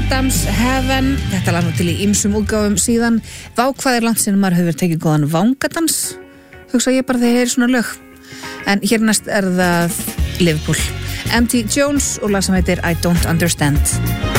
Adams, Heaven. Þetta lag nú til í ýmsum útgáfum síðan. Vá, hvað langt sinni maður hefur tekið góðan vangadans, hugsa ég bara þegar ég heyri svona lög. En hér næst það Liverpool, M.T. Jones og lag sem heitir I Don't Understand.